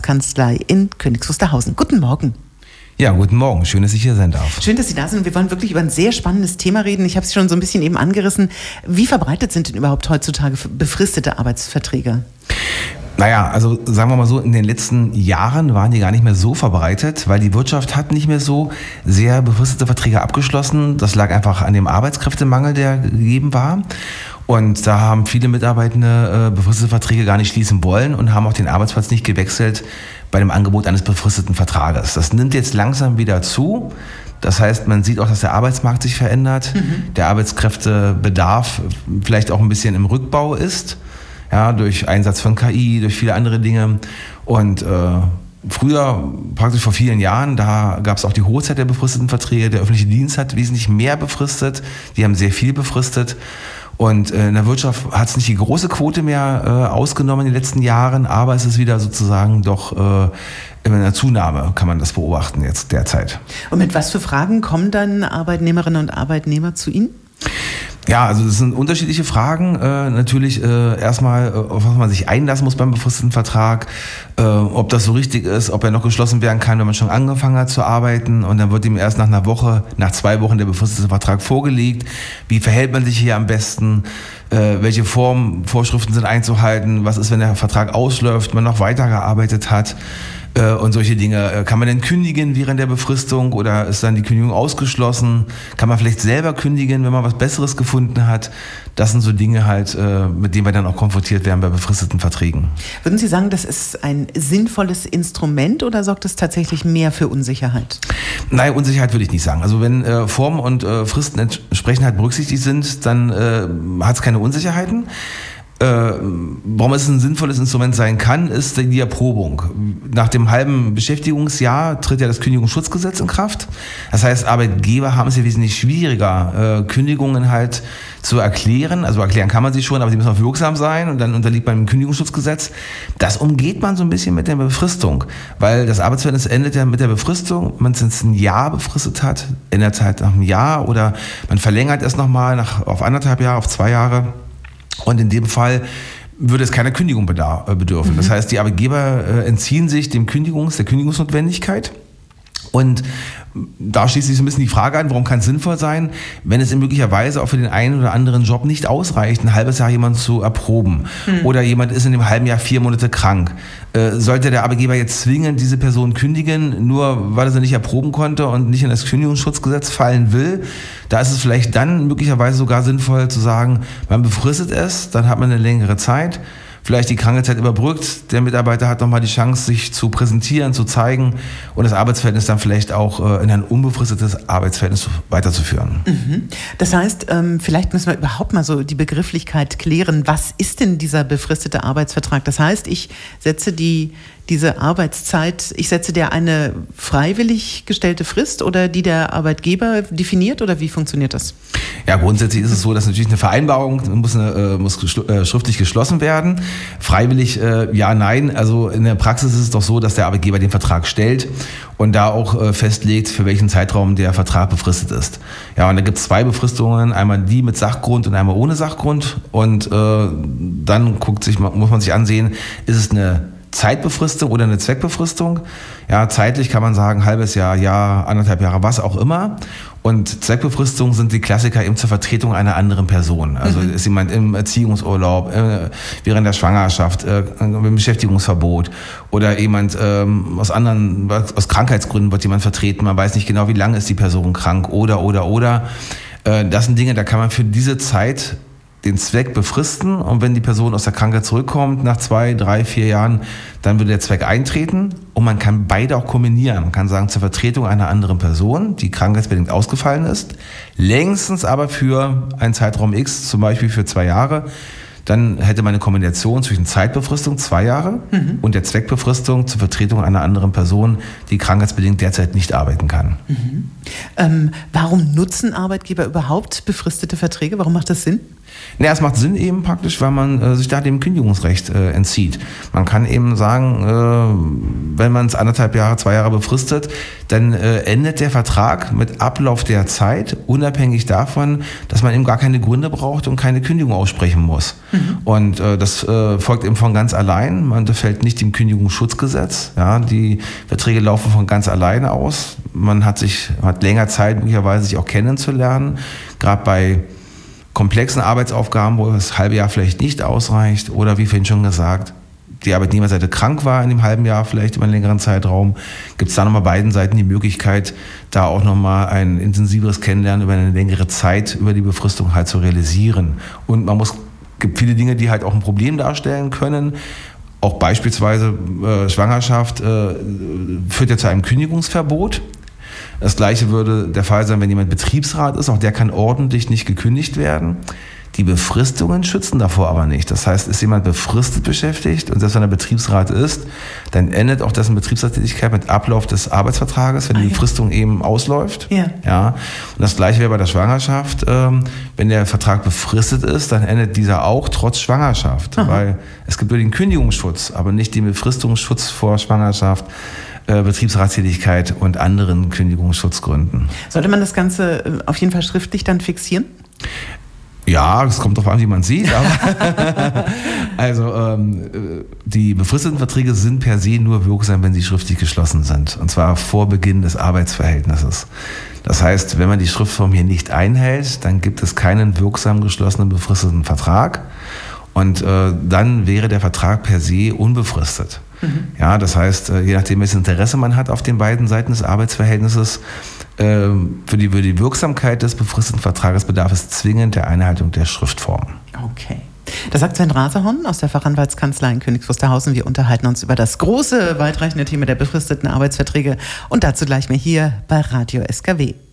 Kanzlei in Königs Wusterhausen. Guten Morgen. Ja, guten Morgen. Schön, dass ich hier sein darf. Schön, dass Sie da sind. Wir wollen wirklich über ein sehr spannendes Thema reden. Ich habe es schon so ein bisschen eben angerissen. Wie verbreitet sind denn überhaupt heutzutage befristete Arbeitsverträge? Naja, also sagen wir mal so, in den letzten Jahren waren die gar nicht mehr so verbreitet, weil die Wirtschaft hat nicht mehr so sehr befristete Verträge abgeschlossen. Das lag einfach an dem Arbeitskräftemangel, der gegeben war. Und da haben viele Mitarbeitende befristete Verträge gar nicht schließen wollen und haben auch den Arbeitsplatz nicht gewechselt bei dem Angebot eines befristeten Vertrages. Das nimmt jetzt langsam wieder zu. Das heißt, man sieht auch, dass der Arbeitsmarkt sich verändert, der Arbeitskräftebedarf vielleicht auch ein bisschen im Rückbau ist, ja, durch Einsatz von KI, durch viele andere Dinge. Und früher, praktisch vor vielen Jahren, da gab es auch die Hochzeit der befristeten Verträge. Der öffentliche Dienst hat wesentlich mehr befristet, die haben sehr viel befristet. Und in der Wirtschaft hat es nicht die große Quote mehr ausgenommen in den letzten Jahren, aber es ist wieder sozusagen doch in einer Zunahme, kann man das beobachten jetzt derzeit. Und mit was für Fragen kommen dann Arbeitnehmerinnen und Arbeitnehmer zu Ihnen? Ja, also das sind unterschiedliche Fragen. Natürlich erstmal, auf was man sich einlassen muss beim befristeten Vertrag, ob das so richtig ist, ob er noch geschlossen werden kann, wenn man schon angefangen hat zu arbeiten, und dann wird ihm erst nach einer Woche, nach 2 Wochen der befristete Vertrag vorgelegt. Wie verhält man sich hier am besten? Welche Vorschriften sind einzuhalten? Was ist, wenn der Vertrag ausläuft, man noch weitergearbeitet hat? Und solche Dinge. Kann man denn kündigen während der Befristung oder ist dann die Kündigung ausgeschlossen? Kann man vielleicht selber kündigen, wenn man was Besseres gefunden hat? Das sind so Dinge halt, mit denen wir dann auch konfrontiert werden bei befristeten Verträgen. Würden Sie sagen, das ist ein sinnvolles Instrument oder sorgt es tatsächlich mehr für Unsicherheit? Nein, Unsicherheit würde ich nicht sagen. Also wenn Formen und Fristen entsprechend halt berücksichtigt sind, dann hat es keine Unsicherheiten. Warum es ein sinnvolles Instrument sein kann, ist die Erprobung. Nach dem halben Beschäftigungsjahr tritt ja das Kündigungsschutzgesetz in Kraft. Das heißt, Arbeitgeber haben es ja wesentlich schwieriger, Kündigungen halt zu erklären. Also erklären kann man sie schon, aber sie müssen auch wirksam sein und dann unterliegt man dem Kündigungsschutzgesetz. Das umgeht man so ein bisschen mit der Befristung, weil das Arbeitsverhältnis endet ja mit der Befristung. Wenn man es jetzt ein Jahr befristet hat, ändert es halt nach einem Jahr oder man verlängert es nochmal auf 1,5 Jahre, auf 2 Jahre. Und in dem Fall würde es keiner Kündigung bedürfen. Das heißt, die Arbeitgeber entziehen sich der Kündigungsnotwendigkeit. Und da schließt sich so ein bisschen die Frage an, warum kann es sinnvoll sein, wenn es möglicherweise auch für den einen oder anderen Job nicht ausreicht, ein halbes Jahr jemanden zu erproben. Oder jemand ist in dem halben Jahr 4 Monate krank. Sollte der Arbeitgeber jetzt zwingend diese Person kündigen, nur weil er sie nicht erproben konnte und nicht in das Kündigungsschutzgesetz fallen will, da ist es vielleicht dann möglicherweise sogar sinnvoll zu sagen, man befristet es, dann hat man eine längere Zeit, vielleicht die Krankenzeit überbrückt, der Mitarbeiter hat nochmal die Chance, sich zu präsentieren, zu zeigen und das Arbeitsverhältnis dann vielleicht auch in ein unbefristetes Arbeitsverhältnis weiterzuführen. Das heißt, vielleicht müssen wir überhaupt mal so die Begrifflichkeit klären. Was ist denn dieser befristete Arbeitsvertrag? Das heißt, ich setze diese Arbeitszeit, ich setze der eine freiwillig gestellte Frist oder die der Arbeitgeber definiert oder wie funktioniert das? Ja, grundsätzlich ist es so, dass natürlich eine Vereinbarung muss schriftlich geschlossen werden. Freiwillig, ja, nein. Also in der Praxis ist es doch so, dass der Arbeitgeber den Vertrag stellt und da auch festlegt, für welchen Zeitraum der Vertrag befristet ist. Ja, und da gibt es 2 Befristungen, einmal die mit Sachgrund und einmal ohne Sachgrund. Und dann muss man sich ansehen, ist es eine Zeitbefristung oder eine Zweckbefristung. Ja, zeitlich kann man sagen, halbes Jahr, Jahr, 1,5 Jahre, was auch immer. Und Zweckbefristungen sind die Klassiker eben zur Vertretung einer anderen Person. Also ist jemand im Erziehungsurlaub, während der Schwangerschaft, im Beschäftigungsverbot oder jemand aus Krankheitsgründen wird jemand vertreten. Man weiß nicht genau, wie lange ist die Person krank oder. Das sind Dinge, da kann man für diese Zeit den Zweck befristen und wenn die Person aus der Krankheit zurückkommt, nach 2, 3, 4 Jahren, dann würde der Zweck eintreten und man kann beide auch kombinieren. Man kann sagen, zur Vertretung einer anderen Person, die krankheitsbedingt ausgefallen ist, längstens aber für einen Zeitraum X, zum Beispiel für 2 Jahre, dann hätte man eine Kombination zwischen Zeitbefristung 2 Jahre und der Zweckbefristung zur Vertretung einer anderen Person, die krankheitsbedingt derzeit nicht arbeiten kann. Warum nutzen Arbeitgeber überhaupt befristete Verträge? Warum macht das Sinn? Ja, es macht Sinn eben praktisch, weil man sich da dem Kündigungsrecht entzieht. Man kann eben sagen, wenn man es 1,5 Jahre, 2 Jahre befristet, dann endet der Vertrag mit Ablauf der Zeit, unabhängig davon, dass man eben gar keine Gründe braucht und keine Kündigung aussprechen muss. Und das folgt eben von ganz allein. Man unterfällt nicht dem Kündigungsschutzgesetz. Ja, die Verträge laufen von ganz alleine aus. Man hat länger Zeit, möglicherweise sich auch kennenzulernen. Gerade bei komplexen Arbeitsaufgaben, wo das halbe Jahr vielleicht nicht ausreicht oder wie vorhin schon gesagt, die Arbeitnehmerseite krank war in dem halben Jahr vielleicht über einen längeren Zeitraum, gibt es da nochmal beiden Seiten die Möglichkeit, da auch nochmal ein intensiveres Kennenlernen über eine längere Zeit über die Befristung halt zu realisieren. Und gibt viele Dinge, die halt auch ein Problem darstellen können. Auch beispielsweise Schwangerschaft führt ja zu einem Kündigungsverbot. Das Gleiche würde der Fall sein, wenn jemand Betriebsrat ist. Auch der kann ordentlich nicht gekündigt werden. Die Befristungen schützen davor aber nicht. Das heißt, ist jemand befristet beschäftigt und selbst wenn er Betriebsrat ist, dann endet auch dessen Betriebsrattätigkeit mit Ablauf des Arbeitsvertrages, wenn die Befristung eben ausläuft. Ja. Und das Gleiche wäre bei der Schwangerschaft. Wenn der Vertrag befristet ist, dann endet dieser auch trotz Schwangerschaft. Weil es gibt nur den Kündigungsschutz, aber nicht den Befristungsschutz vor Schwangerschaft, Betriebsratstätigkeit und anderen Kündigungsschutzgründen. Sollte man das Ganze auf jeden Fall schriftlich dann fixieren? Ja, es kommt darauf an, wie man sieht. Also die befristeten Verträge sind per se nur wirksam, wenn sie schriftlich geschlossen sind. Und zwar vor Beginn des Arbeitsverhältnisses. Das heißt, wenn man die Schriftform hier nicht einhält, dann gibt es keinen wirksam geschlossenen befristeten Vertrag. Und dann wäre der Vertrag per se unbefristet. Ja, das heißt, je nachdem, welches Interesse man hat auf den beiden Seiten des Arbeitsverhältnisses, für die Wirksamkeit des befristeten Vertrages bedarf es zwingend der Einhaltung der Schriftform. Okay. Das sagt Sven Raserhorn aus der Fachanwaltskanzlei in Königs Wusterhausen. Wir unterhalten uns über das große, weitreichende Thema der befristeten Arbeitsverträge und dazu gleich mehr hier bei Radio SKW.